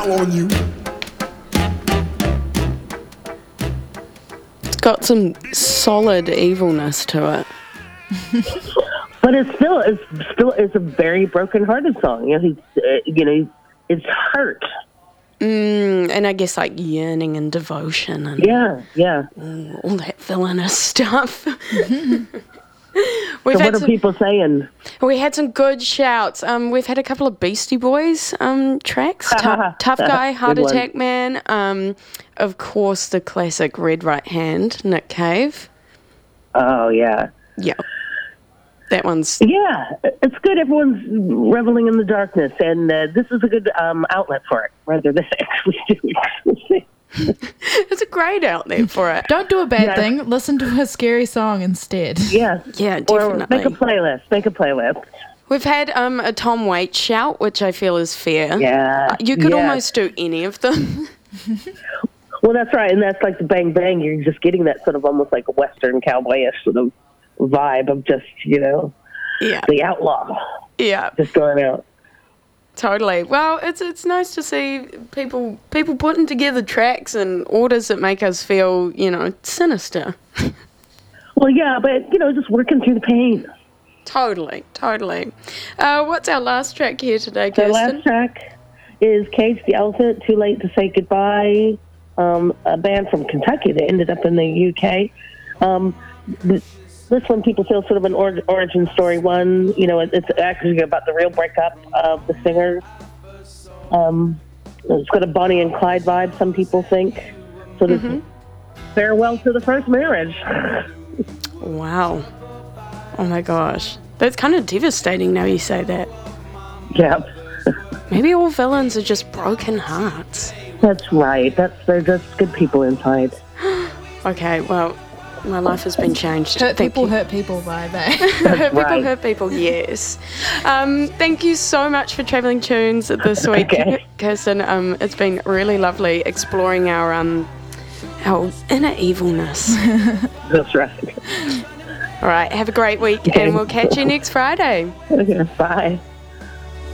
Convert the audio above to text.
tell on you. It's got some solid evilness to it. But it's a very broken-hearted song. It's hurt. And I guess like yearning and devotion and Yeah. all that villainous stuff. So what are people saying? We had some good shouts. We've had a couple of Beastie Boys tracks. Tough Guy, Heart Good one. Attack Man. Of course, the classic Red Right Hand, Nick Cave. Oh, yeah. Yeah. That one's... Yeah, it's good. Everyone's reveling in the darkness, and this is a good outlet for it, rather than actually doing something. It's a great outlet for it. Don't do a bad thing. Listen to a scary song instead. Yeah. Yeah, Or definitely. make a playlist. We've had a Tom Waits shout, which I feel is fair. Yeah. You could almost do any of them. Well, that's right, and that's like the Bang Bang. You're just getting that sort of almost like a Western cowboyish sort of vibe of just, Yeah. the outlaw Yeah. just going out. Totally. Well, it's nice to see people putting together tracks and orders that make us feel, sinister. Well, yeah, but, just working through the pain. Totally. What's our last track here today, The Kirsten? last track is Cage the Elephant, Too Late to Say Goodbye, a band from Kentucky that ended up in the UK. This one people feel sort of an origin story one. It's actually about the real breakup of the singer. It's got a Bonnie and Clyde vibe, some people think. So this farewell to the first marriage. Wow. Oh my gosh. That's kind of devastating now you say that. Yeah, Maybe all villains are just broken hearts. that's right. They're just good people inside. Okay, well, my life has been changed. Hurt Thank people you. hurt people vibe, eh? Hurt people, right. hurt people, yes. Thank you so much for Travelling Tunes this week, Okay. Kirsten. It's been really lovely exploring our inner evilness. That's right. All right, have a great week, Okay. and we'll catch you next Friday. Okay, bye.